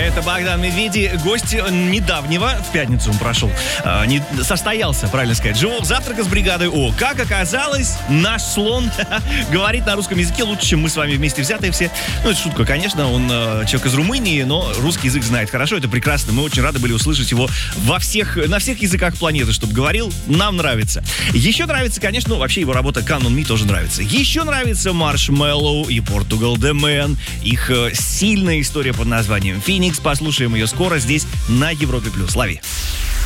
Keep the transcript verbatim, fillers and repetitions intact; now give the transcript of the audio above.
Это Богдан Медведи, гость недавнего, в пятницу он прошел, э, не, состоялся, правильно сказать, живого завтрака с бригадой О. Как оказалось, наш слон говорит на русском языке лучше, чем мы с вами вместе взятые все. Ну, это шутка, конечно, он э, человек из Румынии, но русский язык знает хорошо, это прекрасно. Мы очень рады были услышать его во всех, на всех языках планеты, чтобы говорил, нам нравится. Еще нравится, конечно, ну, вообще его работа Count on Me тоже нравится. Еще нравится Marshmello и Portugal The Man, их э, сильная история под названием «Феникс». Послушаем ее скоро здесь на Европе+. Лови.